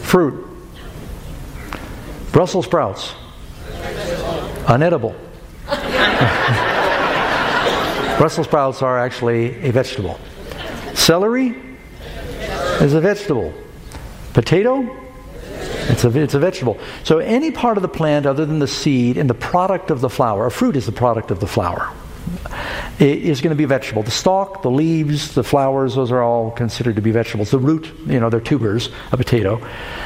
Fruit. Brussels sprouts. Unedible. Brussels sprouts are actually a vegetable. Celery is a vegetable. Potato, it's a vegetable. So any part of the plant other than the seed and the product of the flower, a fruit is the product of the flower, is going to be a vegetable. The stalk, the leaves, the flowers, those are all considered to be vegetables. The root, they're tubers, a potato.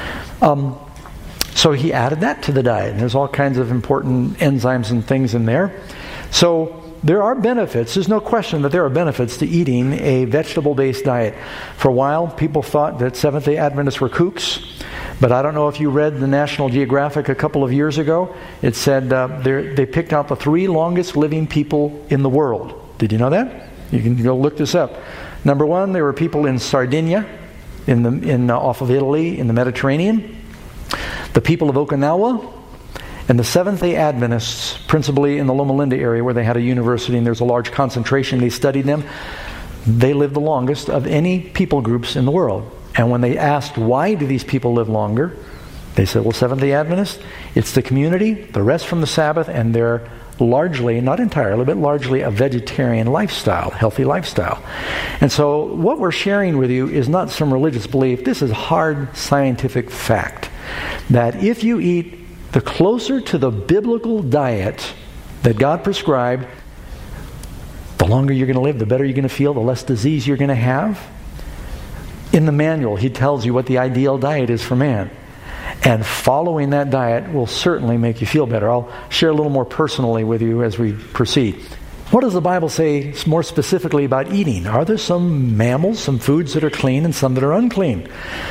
So he added that to the diet. And there's all kinds of important enzymes and things in there. So there are benefits. There's no question that there are benefits to eating a vegetable-based diet. For a while, people thought that Seventh-day Adventists were kooks. But I don't know if you read the National Geographic a couple of years ago. It said they picked out the 3 longest living people in the world. Did you know that? You can go look this up. Number 1, there were people in Sardinia, off of Italy, in the Mediterranean. The people of Okinawa. And the Seventh-day Adventists, principally in the Loma Linda area where they had a university and there's a large concentration, they studied them. They lived the longest of any people groups in the world. And when they asked, why do these people live longer? They said, well, Seventh-day Adventists, it's the community, the rest from the Sabbath, and they're largely, not entirely, but largely a vegetarian lifestyle, healthy lifestyle. And so what we're sharing with you is not some religious belief. This is hard scientific fact. That if you eat the closer to the biblical diet that God prescribed, the longer you're going to live, the better you're going to feel, the less disease you're going to have. In the manual, he tells you what the ideal diet is for man. And following that diet will certainly make you feel better. I'll share a little more personally with you as we proceed. What does the Bible say more specifically about eating? Are there some mammals, some foods that are clean and some that are unclean?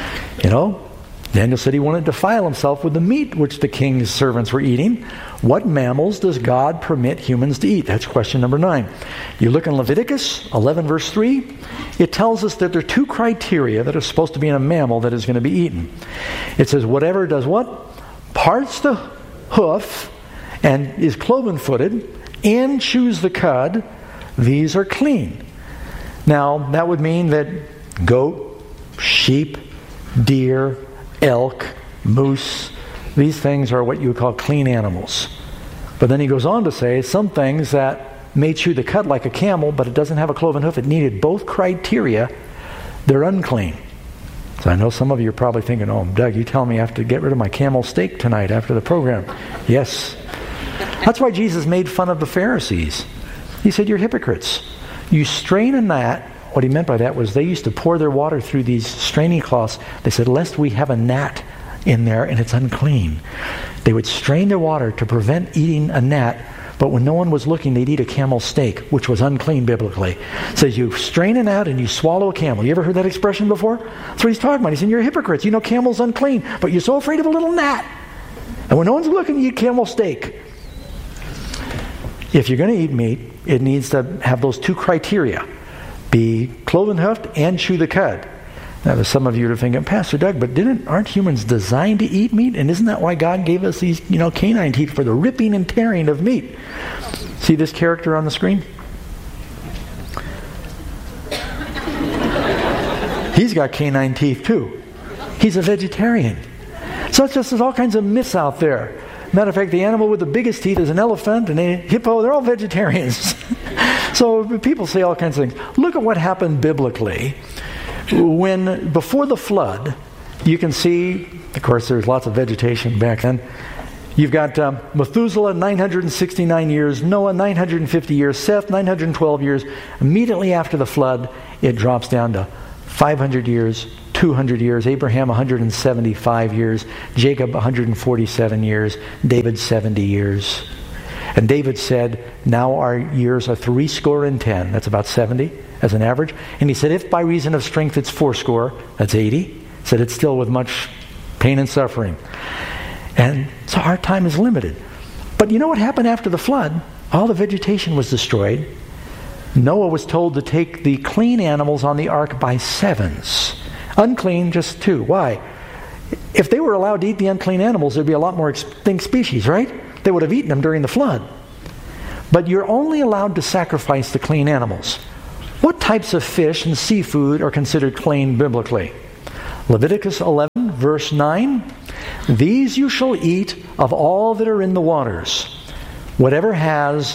Daniel said he wouldn't defile himself with the meat which the king's servants were eating. What mammals does God permit humans to eat? That's question number 9. You look in Leviticus 11 verse 3. It tells us that there are 2 criteria that are supposed to be in a mammal that is going to be eaten. It says whatever does what? Parts the hoof and is cloven-footed and chews the cud, these are clean. Now, that would mean that goat, sheep, deer, elk, moose, these things are what you would call clean animals. But then he goes on to say some things that may chew the cud like a camel, but it doesn't have a cloven hoof. It needed both criteria. They're unclean. So I know some of you are probably thinking, oh, Doug, you tell me I have to get rid of my camel steak tonight after the program. Yes. That's why Jesus made fun of the Pharisees. He said, you're hypocrites. You strain a gnat. What he meant by that was they used to pour their water through these straining cloths. They said, lest we have a gnat in there and it's unclean. They would strain their water to prevent eating a gnat, but when no one was looking, they'd eat a camel steak, which was unclean biblically. It says you strain a gnat and you swallow a camel. You ever heard that expression before? That's what he's talking about. He said, you're hypocrites. You know camel's unclean, but you're so afraid of a little gnat. And when no one's looking, you eat camel steak. If you're going to eat meat, it needs to have those 2 criteria. Be cloven-hoofed and chew the cud. Now, some of you are thinking, Pastor Doug, but aren't humans designed to eat meat? And isn't that why God gave us these, canine teeth for the ripping and tearing of meat? See this character on the screen? He's got canine teeth too. He's a vegetarian. So it's just there's all kinds of myths out there. Matter of fact, the animal with the biggest teeth is an elephant and a hippo. They're all vegetarians. So people say all kinds of things. Look at what happened biblically. Before the flood, you can see, of course, there's lots of vegetation back then. You've got Methuselah, 969 years, Noah, 950 years, Seth, 912 years. Immediately after the flood, it drops down to 500 years, 200 years, Abraham 175 years, Jacob 147 years, David 70 years. And David said, now our years are 70. That's about 70 as an average. And he said, if by reason of strength it's 80, that's 80. He said, it's still with much pain and suffering. And so our time is limited. But you know what happened after the flood? All the vegetation was destroyed. Noah was told to take the clean animals on the ark by 7s. Unclean, just 2. Why? If they were allowed to eat the unclean animals, there'd be a lot more extinct species, right? They would have eaten them during the flood. But you're only allowed to sacrifice the clean animals. What types of fish and seafood are considered clean biblically? Leviticus 11, verse 9, "These you shall eat of all that are in the waters, whatever has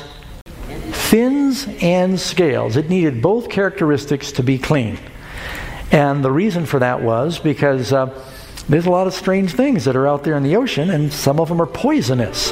fins and scales." It needed both characteristics to be clean. And the reason for that was because there's a lot of strange things that are out there in the ocean, and some of them are poisonous.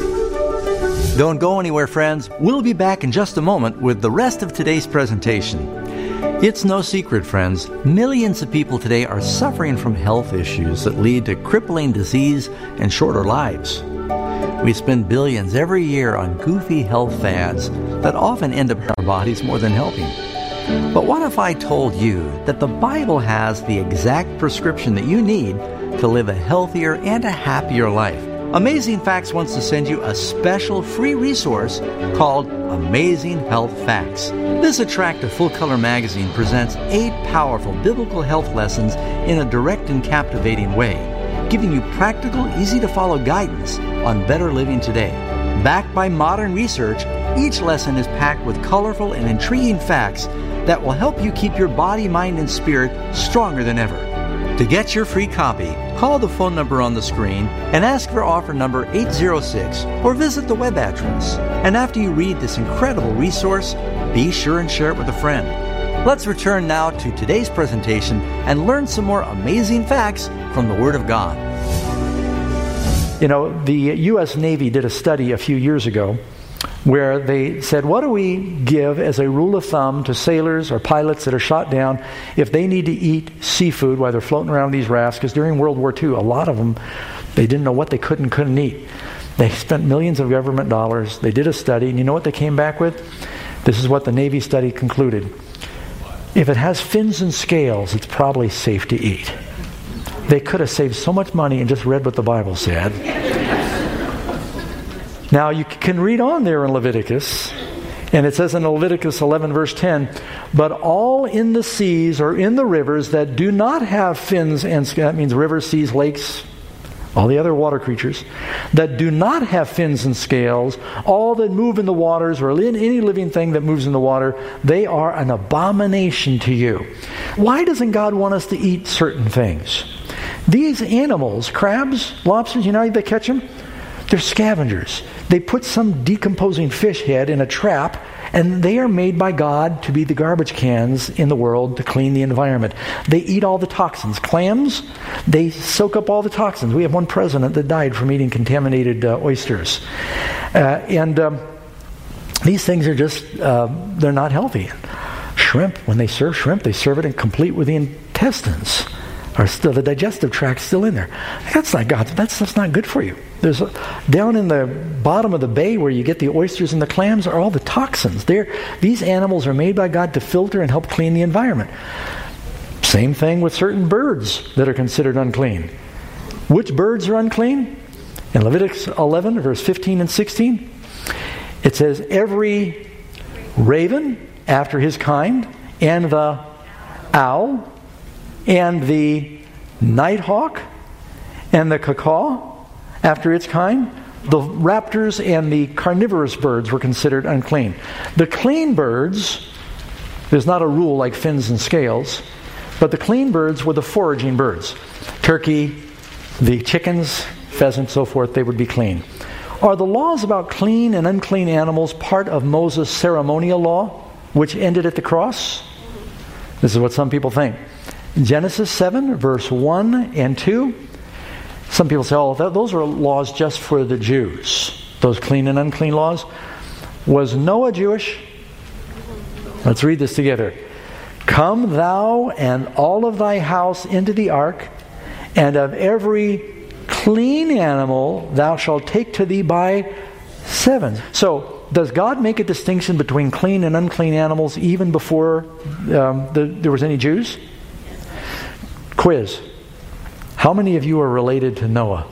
Don't go anywhere, friends. We'll be back in just a moment with the rest of today's presentation. It's no secret, friends, millions of people today are suffering from health issues that lead to crippling disease and shorter lives. We spend billions every year on goofy health fads that often end up in our bodies more than helping. But what if I told you that the Bible has the exact prescription that you need to live a healthier and a happier life? Amazing Facts wants to send you a special free resource called Amazing Health Facts. This attractive full-color magazine presents 8 powerful biblical health lessons in a direct and captivating way, giving you practical, easy-to-follow guidance on better living today. Backed by modern research, each lesson is packed with colorful and intriguing facts that will help you keep your body, mind, and spirit stronger than ever. To get your free copy, call the phone number on the screen and ask for offer number 806 or visit the web address. And after you read this incredible resource, be sure and share it with a friend. Let's return now to today's presentation and learn some more amazing facts from the Word of God. You know, the U.S. Navy did a study a few years ago where they said, what do we give as a rule of thumb to sailors or pilots that are shot down if they need to eat seafood while they're floating around these rafts? Because during World War II, a lot of them, they didn't know what they could and couldn't eat. They spent millions of government dollars. They did a study, and you know what they came back with? This is what the Navy study concluded. If it has fins and scales, it's probably safe to eat. They could have saved so much money and just read what the Bible said. Now, you can read on there in Leviticus, and it says in Leviticus 11, verse 10, "But all in the seas or in the rivers that do not have fins and scales," that means rivers, seas, lakes, all the other water creatures, "that do not have fins and scales, all that move in the waters, or any living thing that moves in the water, they are an abomination to you." Why doesn't God want us to eat certain things? These animals, crabs, lobsters, you know how they catch them? They're scavengers. They put some decomposing fish head in a trap, and they are made by God to be the garbage cans in the world to clean the environment. They eat all the toxins. Clams, they soak up all the toxins. We have one president that died from eating contaminated oysters. These things are just, they're not healthy. Shrimp, when they serve shrimp, they serve it complete with the intestines. Or still the digestive tract still in there. That's not God. That stuff's not good for you. There's down in the bottom of the bay where you get the oysters and the clams are all the toxins. These animals are made by God to filter and help clean the environment. Same thing with certain birds that are considered unclean. Which birds are unclean? In Leviticus 11, verse 15 and 16, it says, "Every raven after his kind, and the owl, and the nighthawk, and the cacaw after its kind." The raptors and the carnivorous birds were considered unclean. The clean birds, there's not a rule like fins and scales, but the clean birds were the foraging birds. Turkey, the chickens, pheasants, so forth, they would be clean. Are the laws about clean and unclean animals part of Moses' ceremonial law, which ended at the cross? This is what some people think. Genesis 7, verse 1 and 2. Some people say, oh, those are laws just for the Jews. Those clean and unclean laws. Was Noah Jewish? Let's read this together. "Come thou and all of thy house into the ark, and of every clean animal thou shalt take to thee by sevens." So, does God make a distinction between clean and unclean animals even before there was any Jews? Quiz. How many of you are related to Noah?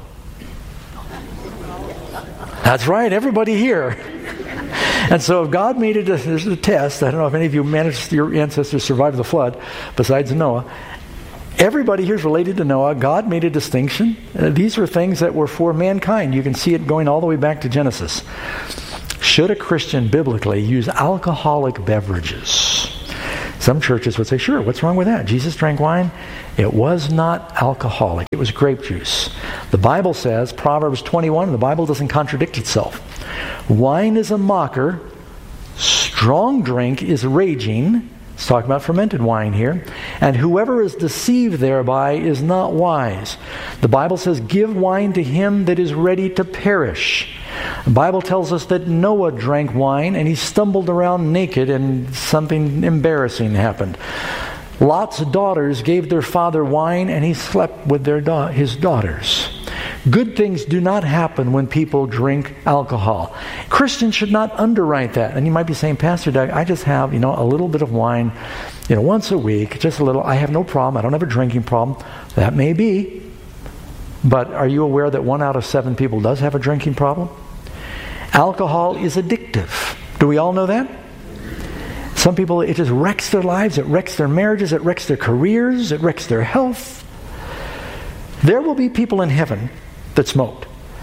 That's right, everybody here. And so if God made it, there's a test. I don't know if any of you managed, your ancestors survived the flood, besides Noah. Everybody here is related to Noah. God made a distinction. These were things that were for mankind. You can see it going all the way back to Genesis. Should a Christian biblically use alcoholic beverages? Some churches would say, sure, what's wrong with that? Jesus drank wine. It was not alcoholic. It was grape juice. The Bible says, Proverbs 21, the Bible doesn't contradict itself. Wine is a mocker. Strong drink is raging. It's talking about fermented wine here. And whoever is deceived thereby is not wise. The Bible says, give wine to him that is ready to perish. The Bible tells us that Noah drank wine and he stumbled around naked and something embarrassing happened. Lot's daughters gave their father wine and he slept with his daughters. Good things do not happen when people drink alcohol. Christians should not underwrite that. And you might be saying, Pastor Doug, I just have, a little bit of wine, once a week, just a little. I have no problem. I don't have a drinking problem. That may be. But are you aware that 1 out of 7 people does have a drinking problem? Alcohol is addictive. Do we all know that? Some people, it just wrecks their lives. It wrecks their marriages. It wrecks their careers. It wrecks their health. There will be people in heaven that smoked.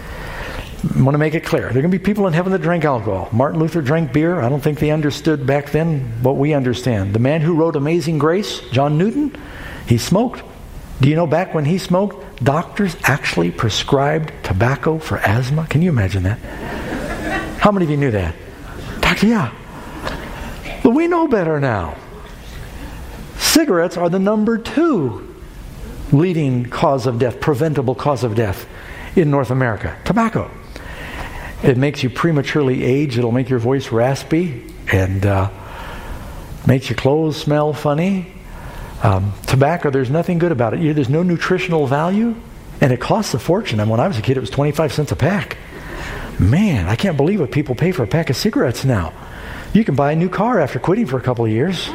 I want to make it clear. There are going to be people in heaven that drank alcohol. Martin Luther drank beer. I don't think they understood back then what we understand. The man who wrote Amazing Grace, John Newton, he smoked. Do you know back when he smoked, doctors actually prescribed tobacco for asthma? Can you imagine that? How many of you knew that? Doctor, yeah. But we know better now. Cigarettes are the number 2 leading cause of death, preventable cause of death in North America. Tobacco. It makes you prematurely age. It'll make your voice raspy and makes your clothes smell funny. Tobacco, there's nothing good about it. There's no nutritional value, and it costs a fortune. When I was a kid, it was 25 cents a pack. Man, I can't believe what people pay for a pack of cigarettes now. You can buy a new car after quitting for a couple of years.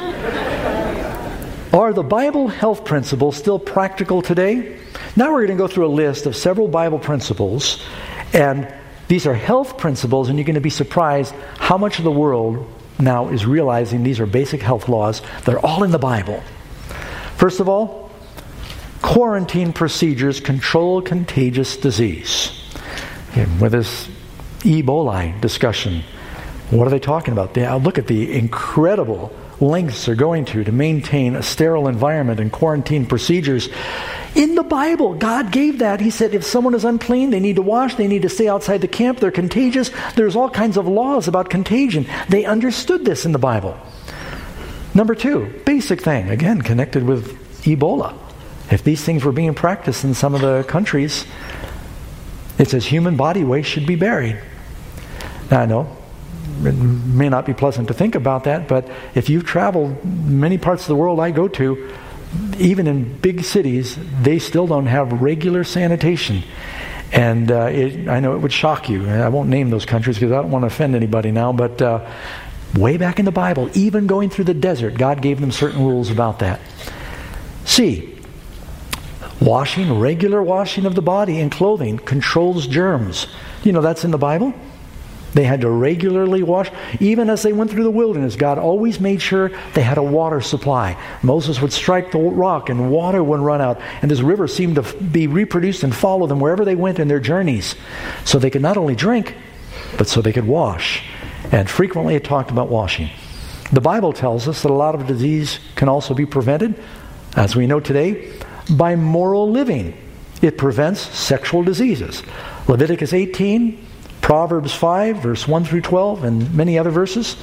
Are the Bible health principles still practical today? Now we're going to go through a list of several Bible principles, and these are health principles, and you're going to be surprised how much of the world now is realizing these are basic health laws. They're all in the Bible. First of all, quarantine procedures control contagious disease. With this Ebola discussion, what are they talking about? Look at the incredible lengths they're going to maintain a sterile environment and quarantine procedures. In the Bible, God gave that. He said if someone is unclean, they need to wash, they need to stay outside the camp, they're contagious. There's all kinds of laws about contagion. They understood this in the Bible. Number 2, basic thing, again, connected with Ebola. If these things were being practiced in some of the countries, it says human body waste should be buried. Now I know it may not be pleasant to think about that, but if you've traveled many parts of the world I go to, even in big cities, they still don't have regular sanitation. And I know it would shock you. I won't name those countries because I don't want to offend anybody now, but way back in the Bible, even going through the desert, God gave them certain rules about that. C, regular washing of the body and clothing controls germs. That's in the Bible. They had to regularly wash. Even as they went through the wilderness, God always made sure they had a water supply. Moses would strike the rock and water would run out. And this river seemed to be reproduced and follow them wherever they went in their journeys. So they could not only drink, but so they could wash. And frequently it talked about washing. The Bible tells us that a lot of disease can also be prevented, as we know today, by moral living. It prevents sexual diseases. Leviticus 18, Proverbs 5, verse 1 through 12, and many other verses.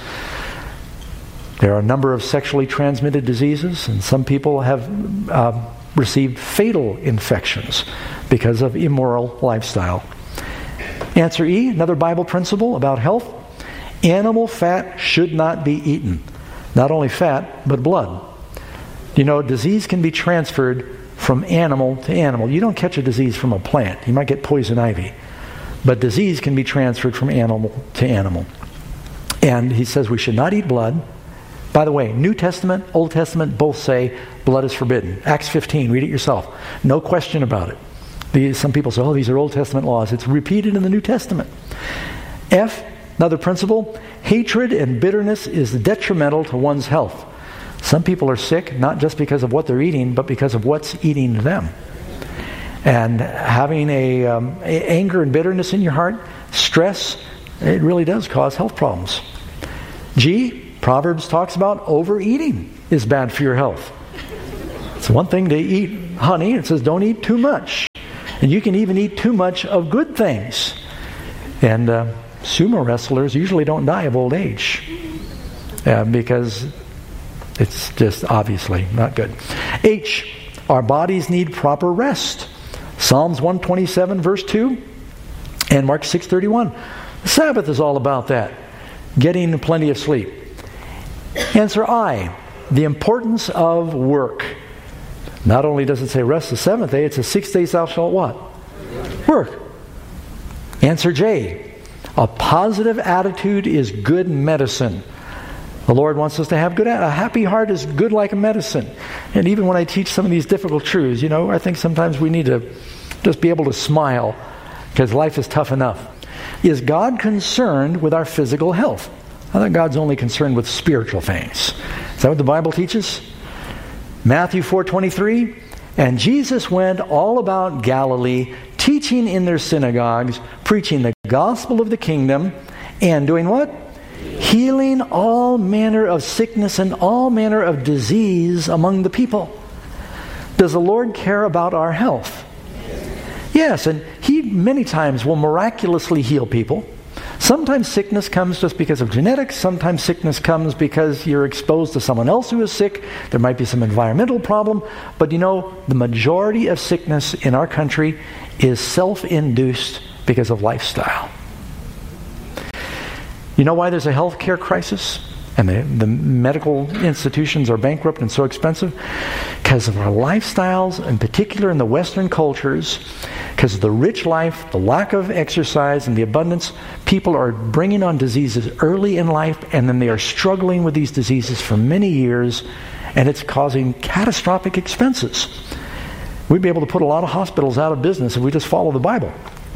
There are a number of sexually transmitted diseases, and some people have received fatal infections because of immoral lifestyle. Answer E, another Bible principle about health. Animal fat should not be eaten. Not only fat, but blood. Disease can be transferred from animal to animal. You don't catch a disease from a plant. You might get poison ivy. But disease can be transferred from animal to animal. And he says we should not eat blood. By the way, New Testament, Old Testament, both say blood is forbidden. Acts 15, read it yourself. No question about it. Some people say, these are Old Testament laws. It's repeated in the New Testament. F, another principle, hatred and bitterness is detrimental to one's health. Some people are sick not just because of what they're eating, but because of what's eating them. And having anger and bitterness in your heart, stress, it really does cause health problems. G, Proverbs talks about overeating. is bad for your health. It's one thing to eat honey. It says don't eat too much. And you can even eat too much of good things. And sumo wrestlers usually don't die of old age because it's just obviously not good. H, our bodies need proper rest. Psalms 127 verse 2 and Mark 6:31. The Sabbath is all about that. Getting plenty of sleep. Answer I, the importance of work. Not only does it say rest the seventh day, it says 6 days thou shalt what? Work. Answer J, a positive attitude is good medicine. The Lord wants us to have a happy heart is good like a medicine. And even when I teach some of these difficult truths, I think sometimes we need to just be able to smile because life is tough enough. Is God concerned with our physical health? I think God's only concerned with spiritual things. Is that what the Bible teaches? Matthew 4:23, and Jesus went all about Galilee, teaching in their synagogues, preaching the gospel of the kingdom, and doing what? Healing all manner of sickness and all manner of disease among the people. Does the Lord care about our health? Yes, and He many times will miraculously heal people. Sometimes sickness comes just because of genetics. Sometimes sickness comes because you're exposed to someone else who is sick. There might be some environmental problem. But the majority of sickness in our country is self-induced because of lifestyle. You know why there's a health care crisis? And the medical institutions are bankrupt and so expensive? Because of our lifestyles, in particular in the Western cultures, because of the rich life, the lack of exercise, and the abundance, people are bringing on diseases early in life, and then they are struggling with these diseases for many years, and it's causing catastrophic expenses. We'd be able to put a lot of hospitals out of business if we just follow the Bible.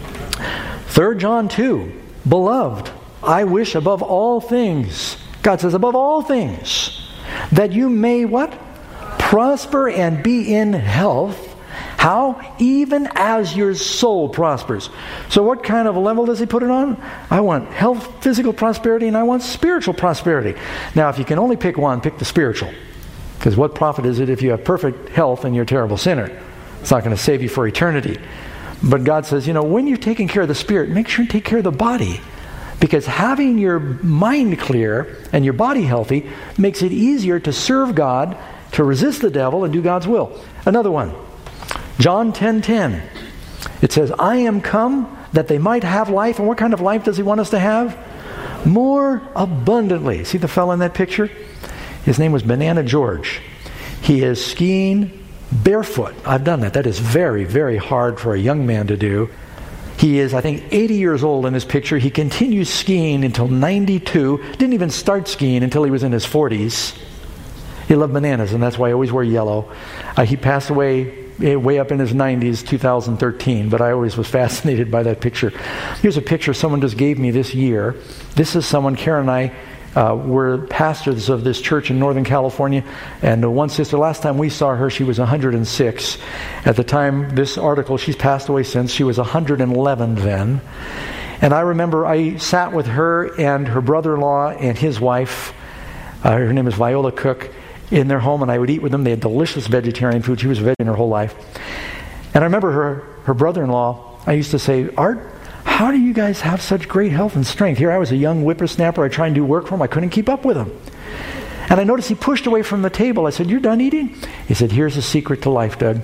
3 John 2, Beloved, I wish above all things, God says above all things, that you may what? Prosper and be in health. How? Even as your soul prospers. So what kind of a level does He put it on? I want health, physical prosperity, and I want spiritual prosperity. Now, if you can only pick one, pick the spiritual. Because what profit is it if you have perfect health and you're a terrible sinner? It's not going to save you for eternity. But God says, when you're taking care of the spirit, make sure you take care of the body. Because having your mind clear and your body healthy makes it easier to serve God, to resist the devil, and do God's will. Another one. John 10:10. It says, I am come that they might have life. And what kind of life does He want us to have? More abundantly. See the fellow in that picture? His name was Banana George. He is skiing barefoot. I've done that. That is very, very hard for a young man to do. He is, I think, 80 years old in this picture. He continues skiing until 92. Didn't even start skiing until he was in his 40s. He loved bananas, and that's why I always wear yellow. He passed away way up in his 90s, 2013, but I always was fascinated by that picture. Here's a picture someone just gave me this year. This is someone, Karen and I were pastors of this church in Northern California, and one sister, last time we saw her, she was 106. At the time, this article, she's passed away since, she was 111 then. And I remember I sat with her and her brother-in-law and his wife, her name is Viola Cook, in their home, and I would eat with them. They had delicious vegetarian food. She was a vegetarian her whole life. And I remember her brother-in-law, I used to say, Art, how do you guys have such great health and strength? Here I was a young whippersnapper. I tried to do work for him. I couldn't keep up with him. And I noticed he pushed away from the table. I said, you're done eating? He said, here's the secret to life, Doug.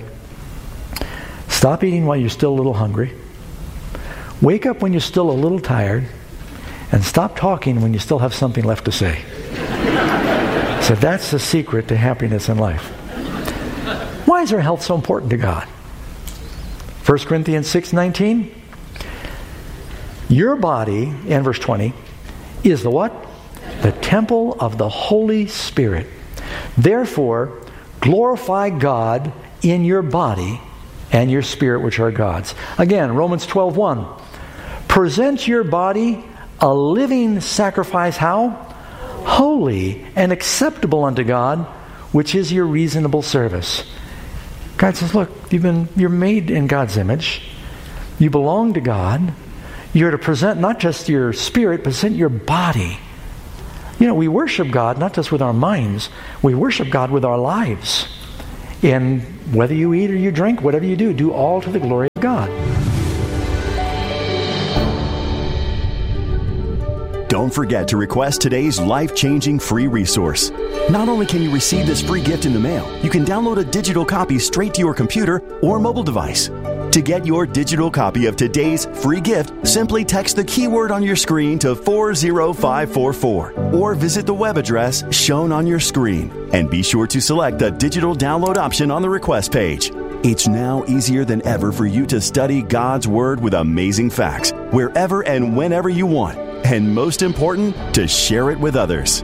Stop eating while you're still a little hungry. Wake up when you're still a little tired. And stop talking when you still have something left to say. So that's the secret to happiness in life. Why is our health so important to God? 1 Corinthians 6:19. Your body, and verse 20, is the what? The temple of the Holy Spirit. Therefore, glorify God in your body and your spirit, which are God's. Again, Romans 12:1. Present your body a living sacrifice, how? Holy and acceptable unto God, which is your reasonable service. God says, look, you're made in God's image. You belong to God. You're to present not just your spirit, but present your body We worship God not just with our minds, we worship God with our lives. And whether you eat or you drink, whatever you do all to the glory of God. Don't forget to request today's life-changing free resource. Not only can you receive this free gift in the mail, you can download a digital copy straight to your computer or mobile device. To get your digital copy of today's free gift, simply text the keyword on your screen to 40544 or visit the web address shown on your screen. And be sure to select the digital download option on the request page. It's now easier than ever for you to study God's Word with amazing facts, wherever and whenever you want. And most important, to share it with others.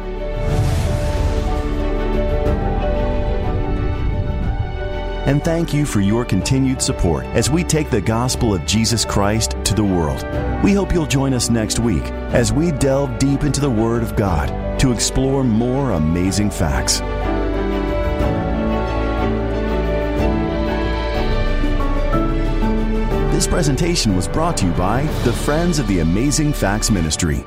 And thank you for your continued support as we take the gospel of Jesus Christ to the world. We hope you'll join us next week as we delve deep into the Word of God to explore more amazing facts. This presentation was brought to you by the Friends of the Amazing Facts Ministry.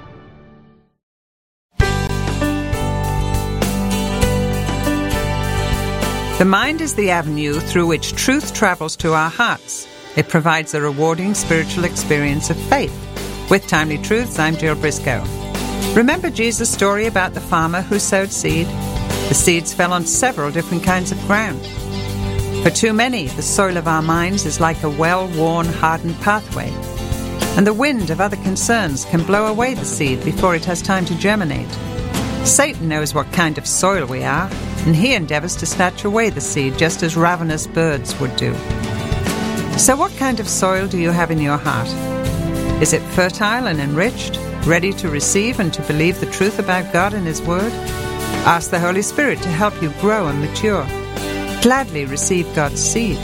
The mind is the avenue through which truth travels to our hearts. It provides a rewarding spiritual experience of faith. With Timely Truths, I'm Jill Briscoe. Remember Jesus' story about the farmer who sowed seed? The seeds fell on several different kinds of ground. For too many, the soil of our minds is like a well-worn, hardened pathway, and the wind of other concerns can blow away the seed before it has time to germinate. Satan knows what kind of soil we are, and he endeavors to snatch away the seed just as ravenous birds would do. So what kind of soil do you have in your heart? Is it fertile and enriched, ready to receive and to believe the truth about God and His Word? Ask the Holy Spirit to help you grow and mature. Gladly receive God's seed.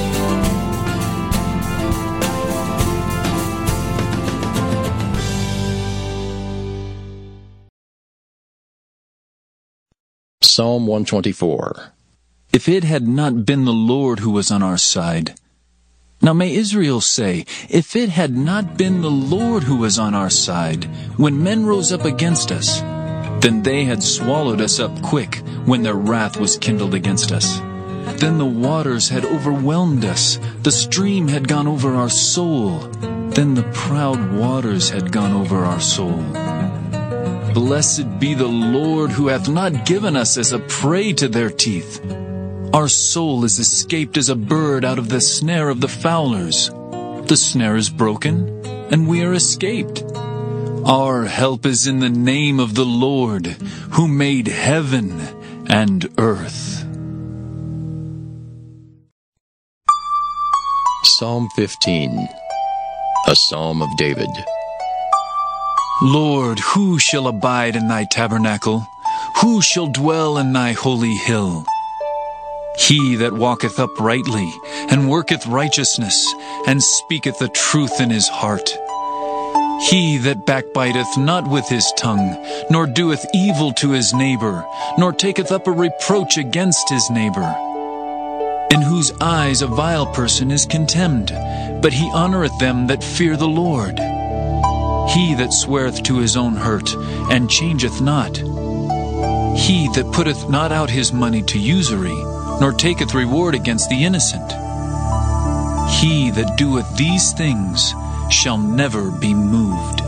Psalm 124. If it had not been the Lord who was on our side. Now may Israel say, if it had not been the Lord who was on our side, when men rose up against us, then they had swallowed us up quick when their wrath was kindled against us. Then the waters had overwhelmed us, the stream had gone over our soul, then the proud waters had gone over our soul. Blessed be the Lord who hath not given us as a prey to their teeth. Our soul is escaped as a bird out of the snare of the fowlers. The snare is broken, and we are escaped. Our help is in the name of the Lord, who made heaven and earth. Psalm 15, a psalm of David. Lord, who shall abide in thy tabernacle? Who shall dwell in thy holy hill? He that walketh uprightly, and worketh righteousness, and speaketh the truth in his heart. He that backbiteth not with his tongue, nor doeth evil to his neighbor, nor taketh up a reproach against his neighbor. In whose eyes a vile person is contemned, but he honoureth them that fear the Lord. He that sweareth to his own hurt, and changeth not. He that putteth not out his money to usury, nor taketh reward against the innocent. He that doeth these things shall never be moved.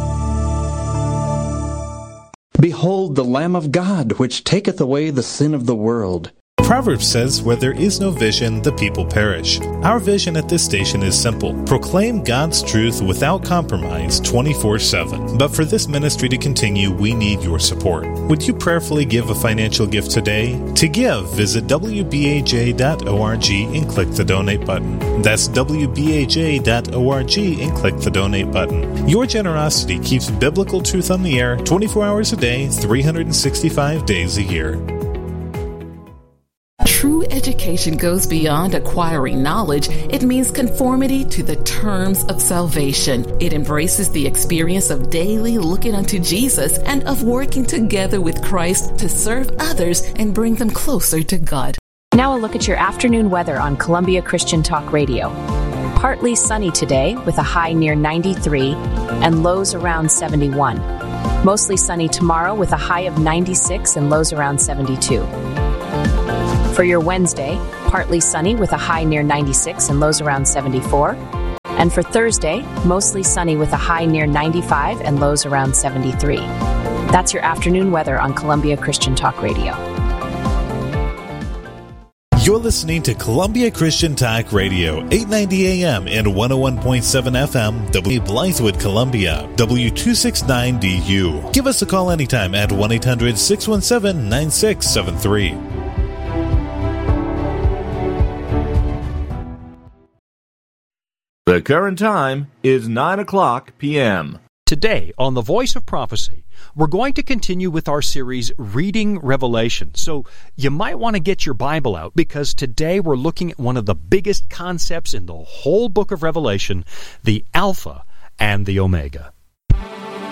Behold the Lamb of God, which taketh away the sin of the world. Proverbs says, where there is no vision, the people perish. Our vision at this station is simple. Proclaim God's truth without compromise 24/7. But for this ministry to continue, we need your support. Would you prayerfully give a financial gift today? To give, visit wbaj.org and click the donate button. That's wbaj.org and click the donate button. Your generosity keeps biblical truth on the air 24 hours a day, 365 days a year. True education goes beyond acquiring knowledge. It means conformity to the terms of salvation. It embraces the experience of daily looking unto Jesus and of working together with Christ to serve others and bring them closer to God. Now a look at your afternoon weather on Columbia Christian Talk Radio. Partly sunny today with a high near 93 and lows around 71. Mostly sunny tomorrow with a high of 96 and lows around 72. For your Wednesday, partly sunny with a high near 96 and lows around 74. And for Thursday, mostly sunny with a high near 95 and lows around 73. That's your afternoon weather on Columbia Christian Talk Radio. You're listening to Columbia Christian Talk Radio, 890 AM and 101.7 FM, W. Blythewood, Columbia, W269DU. Give us a call anytime at 1-800-617-9673. The current time is 9:00 p.m. Today on The Voice of Prophecy, we're going to continue with our series, Reading Revelation. So you might want to get your Bible out, because today we're looking at one of the biggest concepts in the whole book of Revelation, the Alpha and the Omega.